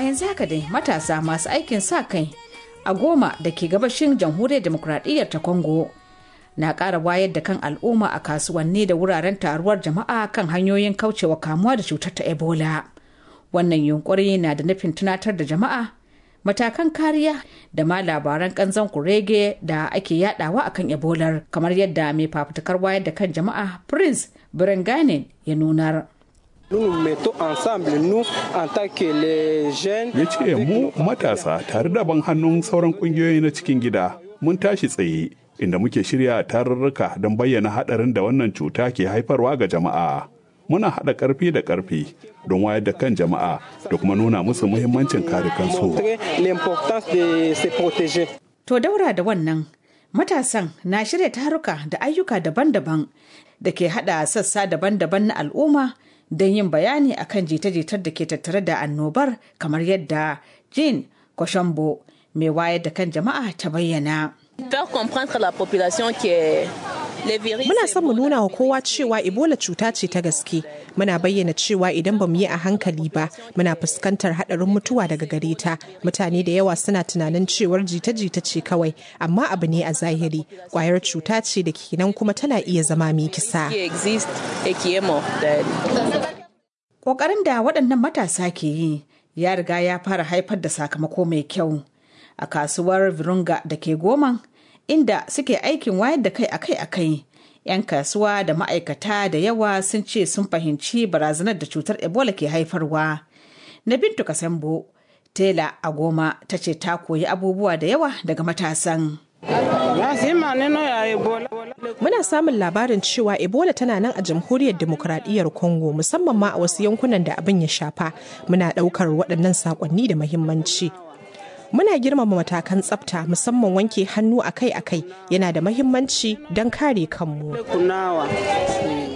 yanzu haka dai matasa masu aikin sa kai a Goma da ke gabashin jamhuriyar demokuraɗiyyar ta Congo na ƙara wayar da kan al'umma a kasuwanni da wuraren taruwar jama'a kan hanyoyin kaucewa kamuwa da cutar ta Ebola. Wannan yunkuri na da nufin tunatar da jama'a matakan kariya da ma labaran kanzon kurege da ake yadawa akan Ebolar, kamar yadda mai fafutukar wayar da kan jama'a Prince Birenganen ya nunar. Ya ce mu matasa tare da ban hannun sauran kungiyoyi na cikin gida mun tashi tsaye inda muke shirya tarurruka don bayyana hadarin da wannan cuta ke haifarwa ga jama'a. Muna haɗa ƙarfi da ƙarfi don wayar da kan jama'a da kuma nuna musu muhimmancin kare kansu. To daura da wannan, matasan na shirya taruka da ayyuka daban-daban da ke haɗa sassa daban-daban na al'umma don yin bayani akan jita-jitar da ke tattare da annobar, kamar yadda Jean Koshambo mai wayar da kan jama'a ta bayyana. Muna son mu nuna wa kowa cewa Ebola cuta ce ta gaske. Muna bayyana cewa idan ba mu yi a hankali ba, muna fuskantar haɗarin mutuwa daga gare ta. Mutane da yawa suna tunanin cewar jita-jita ce kawai, amma abu ne a zahiri. Ƙwayar cuta ce da kenan kuma tana iya zama mai kisa. Ƙoƙarin da waɗannan matasa ke yi ya riga ya fara haifar da sakamako mai kyau. A kasuwar Virunga da ke Goman, inda suke aikin wayar da kai akai-akai, 'yan kasuwa da ma'aikata da yawa sun ce sun fahimci barazanar da cutar Ebola ke haifarwa. Na Bintu Kasambo, tela a Goma, ta ce ta koyi abubuwa da yawa daga matasan. Muna samun labarin cewa Ebola tana nan a jamhuriyar demokuraɗiyyar Congo, musamman ma a wasu yankunan da abin ya shafa. Muna ɗaukar waɗannan saƙonni da muhimmanci. Muna girmama matakan tsafta, musamman wanke hannu akai-akai yana da mahimmanci don kare kanmu.